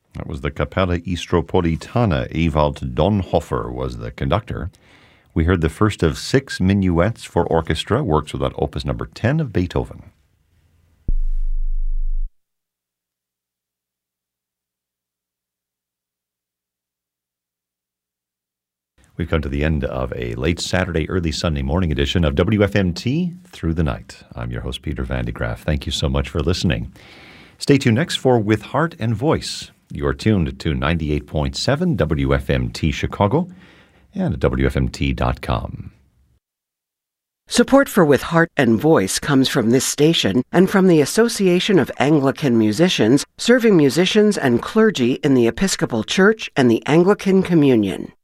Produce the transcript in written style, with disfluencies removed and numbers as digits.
That was the Capella Istropolitana. Ewald Donhofer was the conductor. We heard the first of 6 minuets for orchestra, works without opus number 10 of Beethoven. We've come to the end of a late Saturday, early Sunday morning edition of WFMT Through the Night. I'm your host, Peter Van de Graaf. Thank you so much for listening. Stay tuned next for With Heart and Voice. You're tuned to 98.7 WFMT Chicago and at WFMT.com. Support for With Heart and Voice comes from this station and from the Association of Anglican Musicians, serving musicians and clergy in the Episcopal Church and the Anglican Communion.